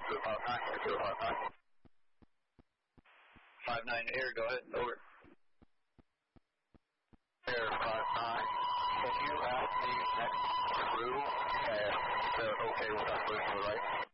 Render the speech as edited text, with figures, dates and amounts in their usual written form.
59 Air, go ahead, over. Air 59, can you ask the next crew if they're okay with us pushing to the right?